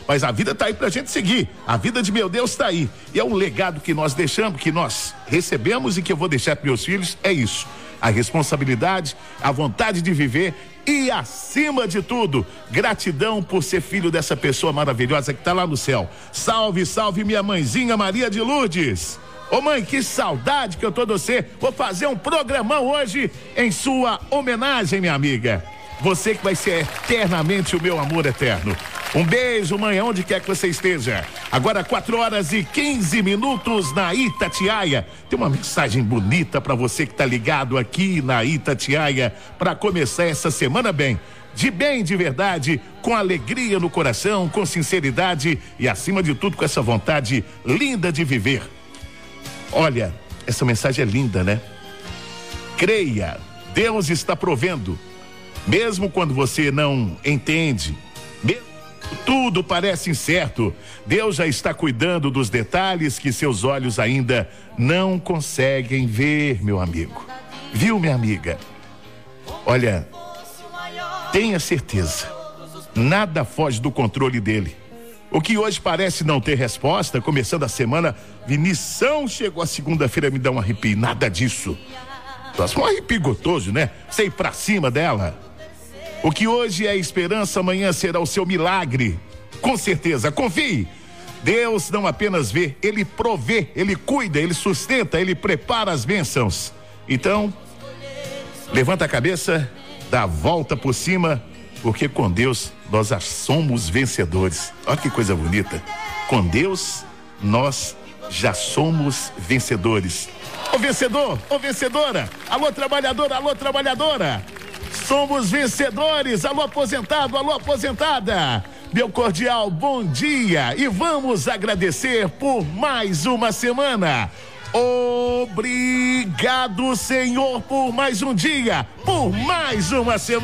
mas a vida tá aí pra gente seguir. A vida de meu Deus tá aí. E é um legado que nós deixamos, que nós recebemos e que eu vou deixar para meus filhos, é isso. A responsabilidade, a vontade de viver e, acima de tudo, gratidão por ser filho dessa pessoa maravilhosa que tá lá no céu. Salve, salve minha mãezinha Maria de Lourdes. Ô mãe, que saudade que eu tô de você. Vou fazer um programão hoje em sua homenagem, minha amiga. Você que vai ser eternamente o meu amor eterno. Um beijo, mãe, onde quer que você esteja. Agora 4h15 na Itatiaia. Tem uma mensagem bonita para você que tá ligado aqui na Itatiaia para começar essa semana bem de verdade, com alegria no coração, com sinceridade e acima de tudo com essa vontade linda de viver. Olha, essa mensagem é linda, né? Creia, Deus está provendo. Mesmo quando você não entende, tudo parece incerto, Deus já está cuidando dos detalhes que seus olhos ainda não conseguem ver, meu amigo. Viu, minha amiga? Olha, tenha certeza, nada foge do controle dele. O que hoje parece não ter resposta, começando a semana, Vinição chegou a segunda-feira me dá um arrepio, nada disso. Um arrepio gostoso, né? Você ir pra cima dela. O que hoje é esperança, amanhã será o seu milagre. Com certeza, confie. Deus não apenas vê, Ele provê, Ele cuida, Ele sustenta, Ele prepara as bênçãos. Então, levanta a cabeça, dá a volta por cima, porque com Deus nós já somos vencedores. Olha que coisa bonita. Com Deus nós já somos vencedores. Ô vencedor, ô vencedora, alô trabalhadora, alô trabalhadora. Somos vencedores, alô aposentado, alô aposentada. Meu cordial bom dia e vamos agradecer por mais uma semana. Obrigado, Senhor, por mais um dia, por mais uma semana.